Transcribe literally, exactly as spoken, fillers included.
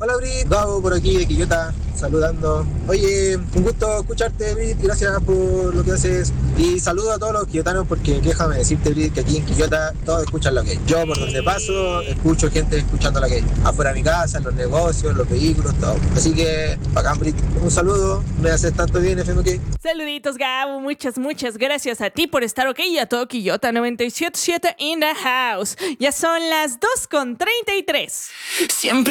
Hola Brit, Gabo por aquí de Quillota, saludando. Oye, un gusto escucharte Brit, gracias por lo que haces. Y saludo a todos los quillotanos porque déjame decirte Brit que aquí en Quillota todos escuchan lo que hay. Yo por donde paso escucho gente escuchando lo que hay. Afuera de mi casa, en los negocios, en los vehículos, todo. Así que, bacán Brit, un saludo, me haces tanto bien F M K. Saluditos Gabo, muchas, muchas gracias a ti por estar ok y a todo Quillota noventa y siete punto siete in the house. Ya son las dos con treinta y tres. Siempre